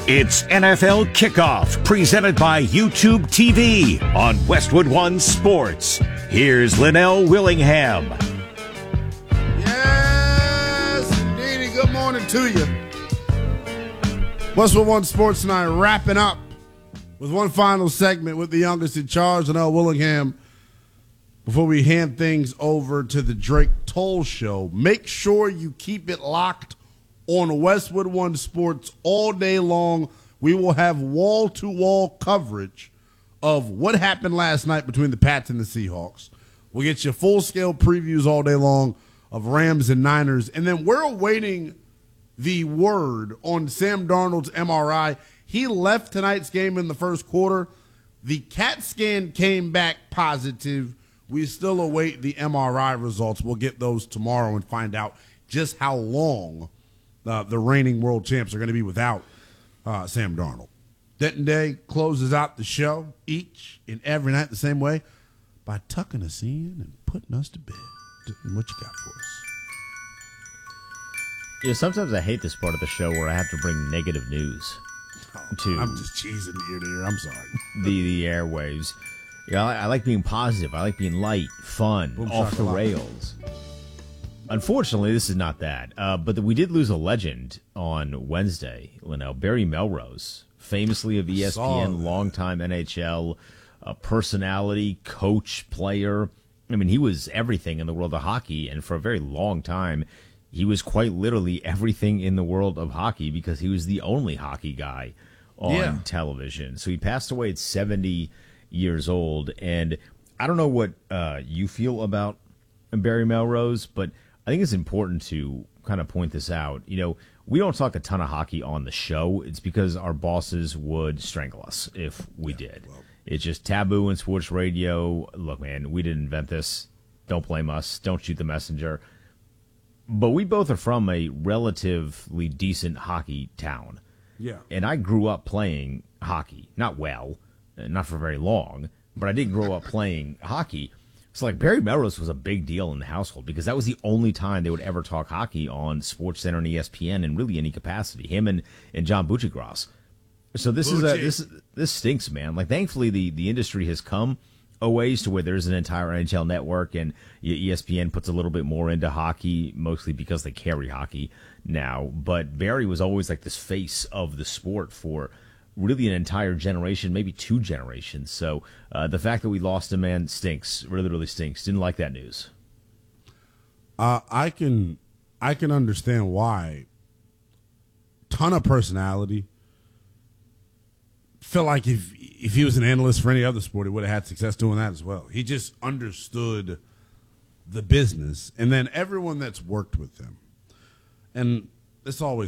It's NFL Kickoff, presented by YouTube TV on Westwood One Sports. Here's Linnell Willingham. Yes, indeed. Good morning to you. Westwood One Sports tonight, wrapping up with one final segment with the youngest in charge, Linnell Willingham. Before we hand things over to the Drake Toll Show, make sure you keep it locked on Westwood One Sports all day long. We will have wall-to-wall coverage of what happened last night between the Pats and the Seahawks. We'll get you full-scale previews all day long of Rams and Niners. And then we're awaiting the word on Sam Darnold's MRI. He left tonight's game in the first quarter. The CAT scan came back positive. We still await the MRI results. We'll get those tomorrow and find out just how long the reigning world champs are going to be without Sam Darnold. Denton Day closes out the show each and every night the same way by tucking us in and putting us to bed. Denton, what you got for us? You know, sometimes I hate this part of the show where I have to bring negative news to I'm just cheesing ear to ear. I'm sorry. the airwaves. You know, I like being positive. I like being light, fun, Boom, off the shakalaka. rails. Unfortunately, this is not that. But we did lose a legend on Wednesday, Linnell. Barry Melrose, famously of ESPN, longtime NHL personality, coach, player. I mean, he was everything in the world of hockey, and for a very long time, he was quite literally everything in the world of hockey because he was the only hockey guy on television. So he passed away at 70 years old, and I don't know what you feel about Barry Melrose, but I think it's important to kind of point this out. You know, we don't talk a ton of hockey on the show. It's because our bosses would strangle us if we did. Well, it's just taboo in sports radio. Look, man, we didn't invent this. Don't blame us. Don't shoot the messenger. But we both are from a relatively decent hockey town. Yeah. And I grew up playing hockey. Not well, not for very long, but I did grow up playing hockey. So, like, Barry Melrose was a big deal in the household because that was the only time they would ever talk hockey on SportsCenter and ESPN in really any capacity. Him and John Buccigross. So this stinks, man. Like, thankfully the industry has come a ways to where there's an entire NHL network, and ESPN puts a little bit more into hockey, mostly because they carry hockey now. But Barry was always like this face of the sport for really an entire generation, maybe two generations. So the fact that we lost him, man, stinks. Really, really stinks. Didn't like that news. I can understand why. Ton of personality. Feel like if he was an analyst for any other sport, he would have had success doing that as well. He just understood the business, and then everyone that's worked with him. And this always